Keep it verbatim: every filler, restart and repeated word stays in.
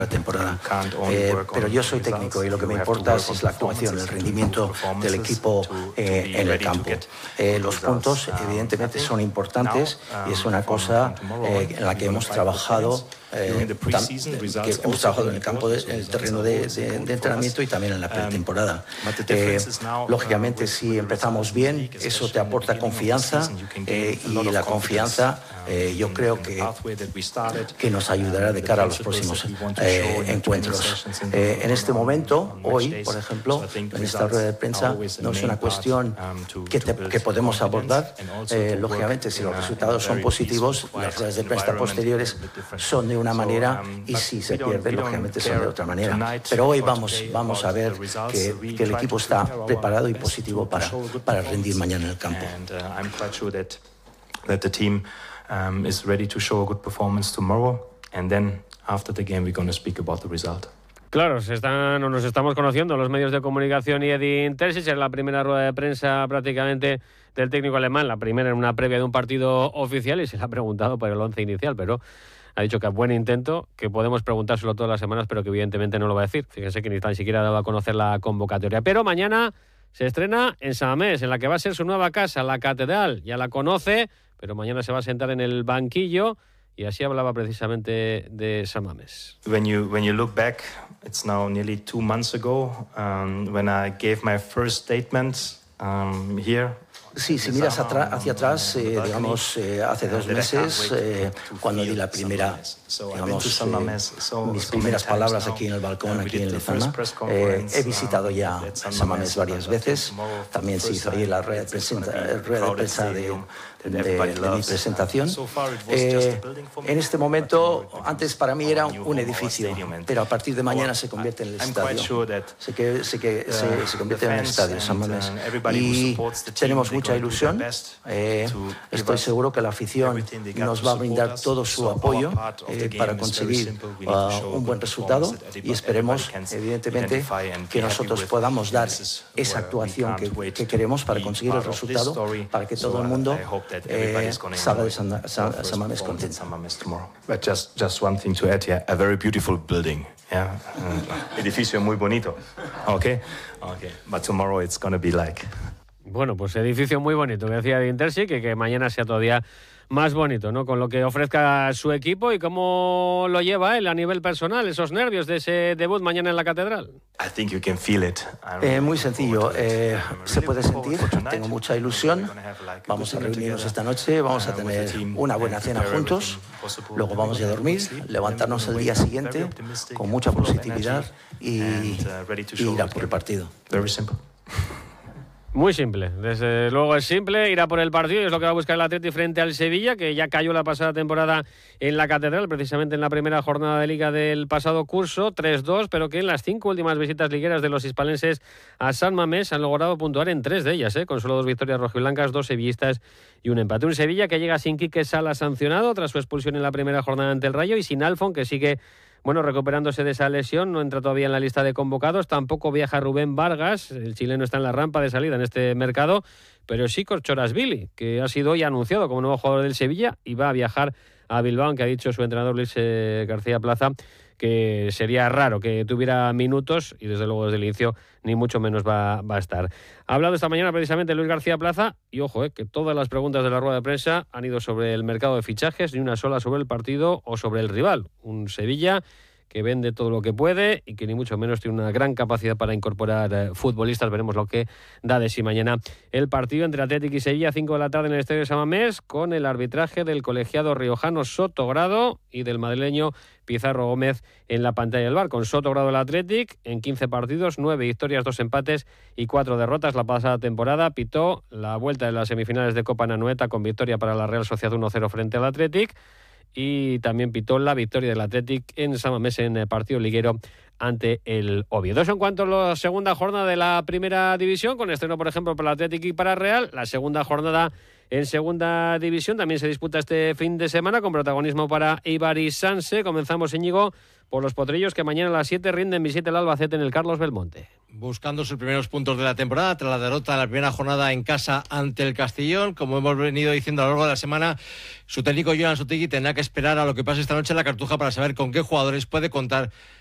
temporada. Eh, pero yo soy técnico y lo que me importa es la actuación, el rendimiento del equipo eh, en el campo. Eh, los puntos evidentemente son importantes y es una cosa eh, en la que hemos trabajado eh, tam, que hemos trabajado en el campo, de, en el terreno de, de, de entrenamiento y también en la pretemporada. Eh, lógicamente, si empezamos bien, eso te aporta confianza eh, y la confianza eh, yo creo que, que nos ayudará de cara a los próximos eh, encuentros. Eh, en este momento, hoy, por ejemplo, en esta rueda de prensa, no es una cuestión que, te, que podemos abordar. Eh, lógicamente, si los resultados son positivos, las ruedas de prensa posteriores son de una manera y si se pierde, lógicamente son de otra manera. Pero hoy vamos, vamos a ver que, que el equipo está preparado y positivo para, para rendir mañana en el campo. Um, is ready to show a good performance tomorrow, and then after the game we're going to speak about the result. Claro, se están, o nos estamos conociendo los medios de comunicación y Edin Terzic en la primera rueda de prensa prácticamente del técnico alemán, la primera en una previa de un partido oficial, y se le ha preguntado por el once inicial, pero ha dicho que es buen intento, que podemos preguntárselo todas las semanas, pero que evidentemente no lo va a decir. Fíjense que ni tan siquiera ha dado a conocer la convocatoria. Pero mañana se estrena en San Mamés, en la que va a ser su nueva casa, la Catedral. Ya la conoce, pero mañana se va a sentar en el banquillo y así hablaba precisamente de San Mamés. When you when you look back, it's now nearly two months ago um, when I gave my first statement um, here. Sí, si miras atrás, hacia atrás, eh, digamos, eh, hace dos meses, eh, cuando di la primera, digamos, eh, mis primeras palabras aquí en el balcón, aquí en Lezama, eh, he visitado ya San Mamés varias veces. También se hizo ahí la rueda de prensa, rueda de, prensa de, de, de mi presentación. Eh, en este momento, antes para mí era un edificio, pero a partir de mañana se convierte en el estadio. Se, que, se, que, se, se convierte en el estadio San Mamés. Y tenemos mucha ilusión. Eh, estoy seguro que la afición nos va a brindar todo su apoyo eh, para conseguir uh, un buen resultado y esperemos, evidentemente, que nosotros podamos dar esa actuación que, que queremos para conseguir el resultado, para que todo el mundo eh, salga de San, San, San Mamés contento. But just, just one thing to add here, a very beautiful building. Yeah, uh, edificio muy bonito. Okay, okay. But tomorrow it's going to be like. Bueno, pues edificio muy bonito, que decía Edin Terzic, que, que mañana sea todavía más bonito, ¿no? Con lo que ofrezca su equipo y cómo lo lleva él a nivel personal, esos nervios de ese debut mañana en la Catedral. I think you can feel it. Eh, muy sencillo, eh, se puede sentir, tengo mucha ilusión, vamos a reunirnos esta noche, vamos a tener una buena cena juntos, luego vamos a dormir, levantarnos el día siguiente con mucha positividad y, y ir a por el partido. Very simple. Muy simple, desde luego es simple, irá por el partido y es lo que va a buscar el Atleti frente al Sevilla, que ya cayó la pasada temporada en la Catedral, precisamente en la primera jornada de Liga del pasado curso, tres dos, pero que en las cinco últimas visitas ligueras de los hispalenses a San Mamés han logrado puntuar en tres de ellas, ¿eh? Con solo dos victorias rojiblancas, dos sevillistas y un empate. Un Sevilla que llega sin Quique Sala sancionado tras su expulsión en la primera jornada ante el Rayo y sin Alfon, que sigue bueno, recuperándose de esa lesión, no entra todavía en la lista de convocados, tampoco viaja Rubén Vargas, el chileno está en la rampa de salida en este mercado, pero sí Korchorashvili, que ha sido hoy anunciado como nuevo jugador del Sevilla y va a viajar a Bilbao, aunque ha dicho su entrenador Luis eh, García Plaza que sería raro que tuviera minutos y desde luego desde el inicio ni mucho menos va, va a estar. Ha hablado esta mañana precisamente Luis García Plaza y ojo, eh, que todas las preguntas de la rueda de prensa han ido sobre el mercado de fichajes, ni una sola sobre el partido o sobre el rival. Un Sevilla que vende todo lo que puede y que ni mucho menos tiene una gran capacidad para incorporar eh, futbolistas. Veremos lo que da de sí mañana el partido entre Athletic y Sevilla, cinco de la tarde en el Estadio de San Mamés, con el arbitraje del colegiado riojano Sotogrado y del madrileño Pizarro Gómez en la pantalla del bar. Con Sotogrado el Athletic en quince partidos, nueve victorias, dos empates y cuatro derrotas. La pasada temporada pitó la vuelta de las semifinales de Copa en Anoeta con victoria para la Real Sociedad uno cero frente al Athletic. Y también pitó la victoria del Athletic en San Mamés en el partido liguero ante el Oviedo. Eso en cuanto a la segunda jornada de la primera división, con estreno, por ejemplo, para el Athletic y para Real. La segunda jornada en segunda división. También se disputa este fin de semana con protagonismo para Eibar y Sanse. Comenzamos, Íñigo, por los potrillos que mañana a las siete rinden visita el Albacete en el Carlos Belmonte. Buscando sus primeros puntos de la temporada tras la derrota en la primera jornada en casa ante el Castellón. Como hemos venido diciendo a lo largo de la semana, su técnico Jonan Sotigui tendrá que esperar a lo que pase esta noche en la Cartuja para saber con qué jugadores puede contar